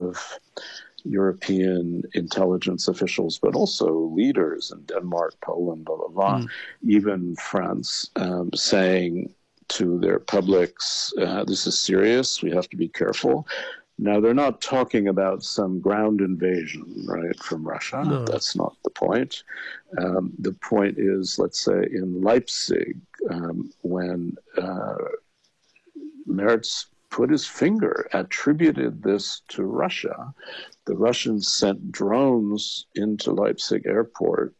of European intelligence officials, but also leaders in Denmark, Poland, blah, blah, blah, even France, saying to their publics, this is serious, we have to be careful. Now, they're not talking about some ground invasion, right, from Russia. No. That's not the point. The point is, let's say, in Leipzig, when Merz put his finger, attributed this to Russia, the Russians sent drones into Leipzig airport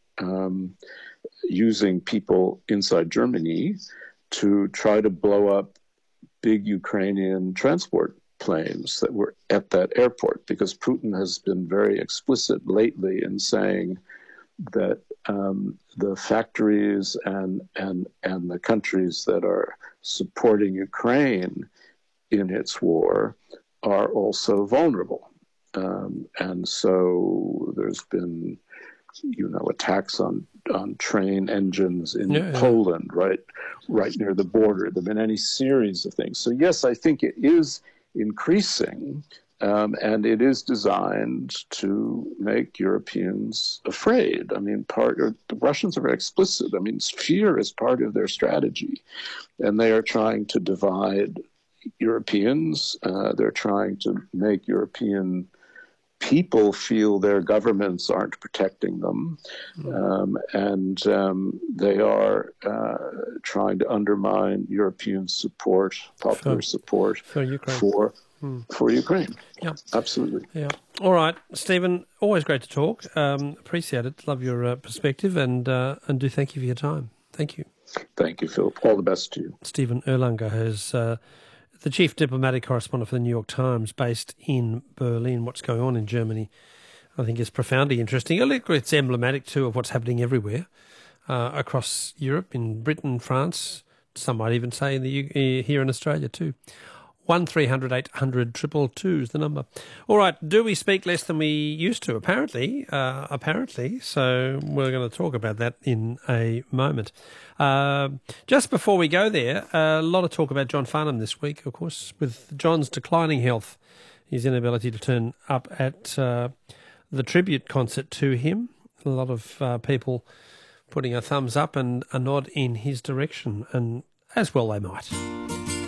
using people inside Germany to try to blow up big Ukrainian transport planes that were at that airport, because Putin has been very explicit lately in saying that the factories and the countries that are supporting Ukraine in its war are also vulnerable. And so there's been, attacks on train engines in Poland, right near the border. There have been any series of things. So yes, I think it is increasing, and it is designed to make Europeans afraid. I mean, the Russians are very explicit. I mean, fear is part of their strategy, and they are trying to divide Europeans. They're trying to make European people feel their governments aren't protecting them, and they are trying to undermine European support, popular support for Ukraine. Yeah, absolutely. Yeah. All right, Stephen. Always great to talk. Appreciate it. Love your perspective, and do thank you for your time. Thank you. Thank you, Philip. All the best to you. Stephen Erlanger is the chief diplomatic correspondent for the New York Times, based in Berlin. What's going on in Germany, I think, is profoundly interesting. It's emblematic, too, of what's happening everywhere across Europe, in Britain, France, some might even say here in Australia, too. 1300 800 222 is the number. All right, do we speak less than we used to? Apparently. So we're going to talk about that in a moment. Just before we go there, a lot of talk about John Farnham this week, of course, with John's declining health, his inability to turn up at the tribute concert to him. A lot of people putting a thumbs up and a nod in his direction, and as well they might.